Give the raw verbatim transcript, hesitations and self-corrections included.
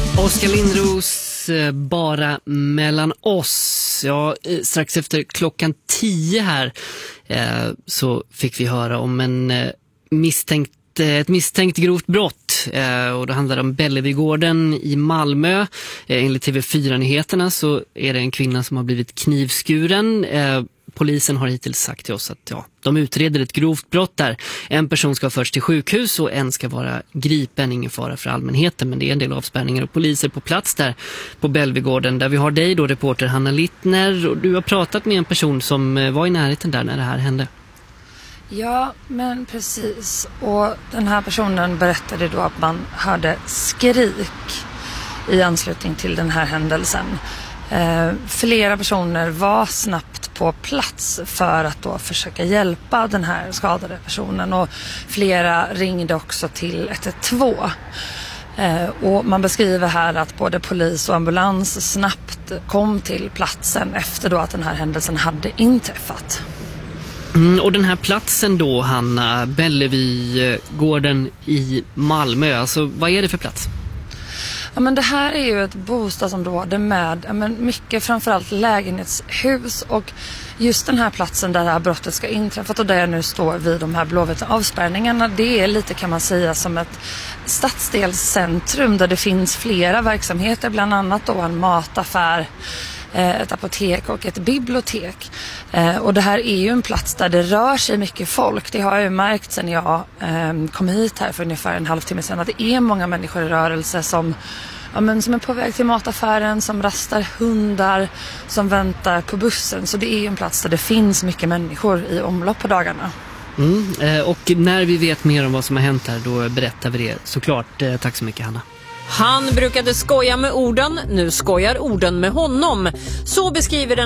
Oskar Lindros, bara mellan oss. Ja, strax efter klockan tio här eh, så fick vi höra om en eh, misstänkt, ett misstänkt grovt brott. Eh, och det handlar om Bellevigården i Malmö. Eh, enligt T V fyra-nyheterna så är det en kvinna som har blivit knivskuren. Eh, Polisen har hittills sagt till oss att ja, de utreder ett grovt brott där. En person ska först till sjukhus och en ska vara gripen. Ingen fara för allmänheten, men det är en del avspärrningar och poliser på plats där på Bellevigården. Där vi har dig då, reporter Hanna Littner. Och du har pratat med en person som var i närheten där när det här hände. Ja, men precis. Och den här personen berättade då att man hörde skrik i anslutning till den här händelsen. Eh, flera personer var snabbt på plats för att då försöka hjälpa den här skadade personen, och flera ringde också till ett ett två. Eh, och man beskriver här att både polis och ambulans snabbt kom till platsen efter då att den här händelsen hade inträffat. Mm, och den här platsen då, Hanna, Bellevigården i Malmö, alltså vad är det för plats? Ja, men det här är ju ett bostadsområde med ja, men mycket framförallt lägenhetshus, och just den här platsen där det här brottet ska inträffat och där jag nu står vid de här blåvita avspärrningarna, det är lite, kan man säga, som ett stadsdelscentrum där det finns flera verksamheter, bland annat då en mataffär, ett apotek och ett bibliotek. Och det här är ju en plats där det rör sig mycket folk. Det har jag ju märkt sedan jag kom hit här för ungefär en halvtimme sedan, att det är många människor i rörelse som, ja, men som är på väg till mataffären, som rastar hundar, som väntar på bussen. Så det är ju en plats där det finns mycket människor i omlopp på dagarna. Mm, och när vi vet mer om vad som har hänt här, då berättar vi det såklart. Tack så mycket, Hanna. Han brukade skoja med orden, nu skojar orden med honom. Så beskriver den